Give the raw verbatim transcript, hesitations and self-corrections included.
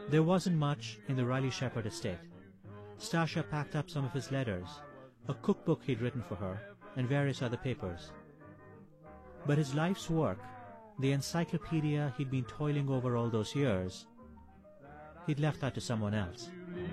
There wasn't much in the Riley Shepherd estate. Stasha packed up some of his letters, a cookbook he'd written for her, and various other papers. But his life's work, the encyclopedia he'd been toiling over all those years, he'd left that to someone else.